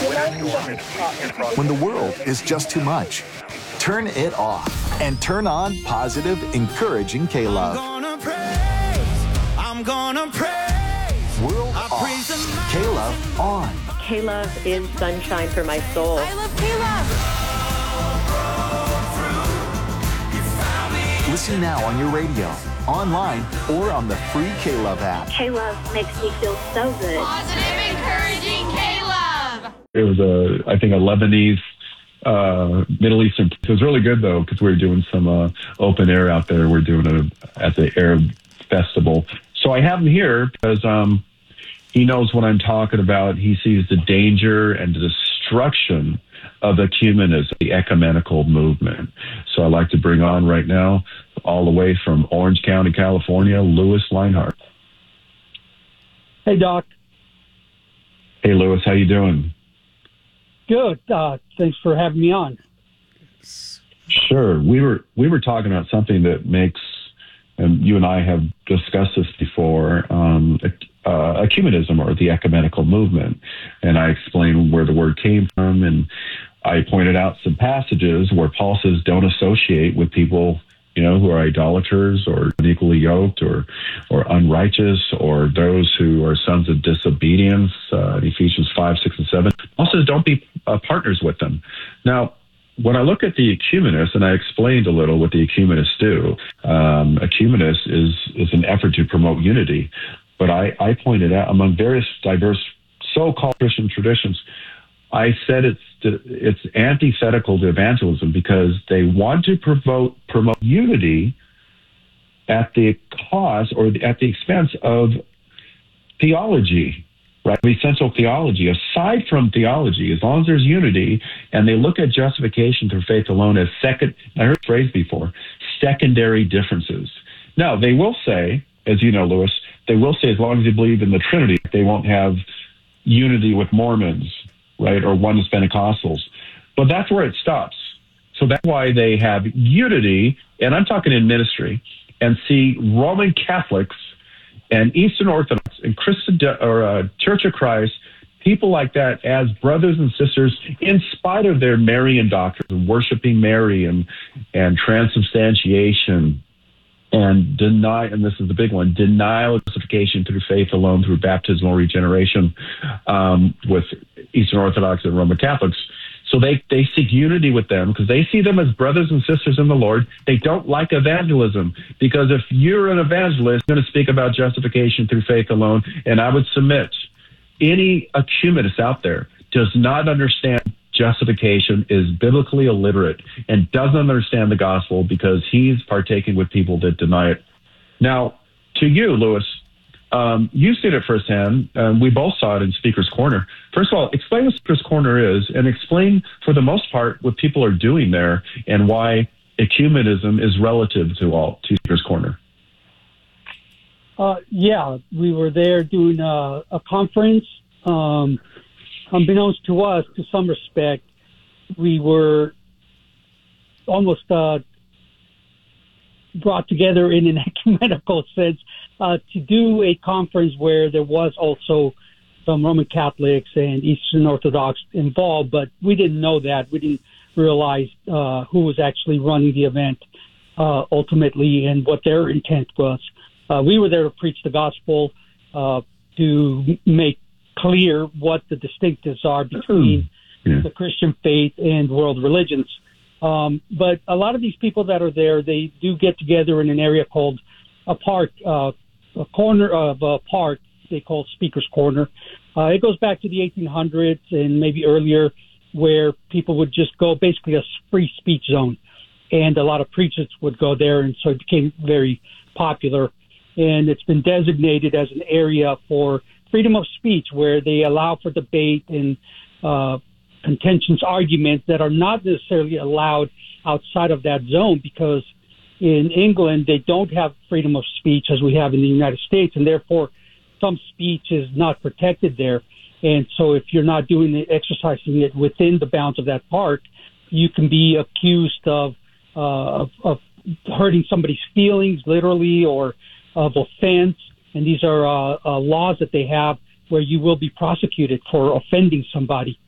When the world is just too much, turn it off and turn on positive, encouraging K-Love. I'm gonna praise. World off. K-Love on. K-Love is sunshine for my soul. I love K-Love. Listen now on your radio, online, or on the free K-Love app. K-Love makes me feel so good. Positive, encouraging K-Love. It was I think a Lebanese, Middle Eastern. It was really good though, because we were doing some open air out there. We're doing it at the Arab Festival. So I have him here because he knows what I'm talking about. He sees the danger and the destruction of ecumenism, the ecumenical movement. So I'd like to bring on right now, all the way from Orange County, California, Louis Linehart. Hey, Doc. Hey, Louis, how you doing? Good. Thanks for having me on. Sure. We were talking about something that makes, and you and I have discussed this before, ecumenism, or the ecumenical movement. And I explained where the word came from, and I pointed out some passages where Paul says don't associate with people, who are idolaters or unequally yoked or unrighteous, or those who are sons of disobedience, in Ephesians 5, 6, and 7. Paul says don't be partners with them. Now, when I look at the ecumenists, and I explained a little what the ecumenists do, ecumenists is an effort to promote unity. But I pointed out, among various diverse so-called Christian traditions, I said it's antithetical to evangelism because they want to promote unity at the cost or at the expense of theology, right? Essential theology. Aside from theology, as long as there's unity, and they look at justification through faith alone as I heard the phrase before, secondary differences. Now, they will say, as you know, Louis, they will say as long as you believe in the Trinity, they won't have unity with Mormons, right, or Oneness Pentecostals. But that's where it stops. So that's why they have unity, and I'm talking in ministry, and see Roman Catholics and Eastern Orthodox and Church of Christ, people like that as brothers and sisters, in spite of their Marian doctrine, worshiping Mary and transubstantiation, and this is the big one, denial of justification through faith alone, through baptismal regeneration, with Eastern Orthodox and Roman Catholics. So they seek unity with them because they see them as brothers and sisters in the Lord. They don't like evangelism because if you're an evangelist, you're going to speak about justification through faith alone. And I would submit any ecumenist out there does not understand justification, is biblically illiterate, and doesn't understand the gospel because he's partaking with people that deny it. Now, to you, Louis, you've seen it firsthand. We both saw it in Speaker's Corner. First of all, explain what Speaker's Corner is, and explain, for the most part, what people are doing there and why ecumenism is relative to Speaker's Corner. Yeah, we were there doing a conference. Unbeknownst to us, to some respect, we were almost brought together in an ecumenical sense to do a conference where there was also some Roman Catholics and Eastern Orthodox involved, but we didn't know that. We didn't realize who was actually running the event ultimately and what their intent was. We were there to preach the gospel, to make clear what the distinctives are between the Christian faith and world religions. But a lot of these people that are there, they do get together in an area called a corner of a park they call Speaker's Corner. It goes back to the 1800s and maybe earlier, where people would just go, basically a free speech zone. And a lot of preachers would go there, and so it became very popular. And it's been designated as an area for freedom of speech, where they allow for debate and contentious arguments that are not necessarily allowed outside of that zone, because in England they don't have freedom of speech as we have in the United States, and therefore some speech is not protected there. And so if you're not doing it, exercising it within the bounds of that park, you can be accused of hurting somebody's feelings, literally, or of offense. And these are laws that they have where you will be prosecuted for offending somebody.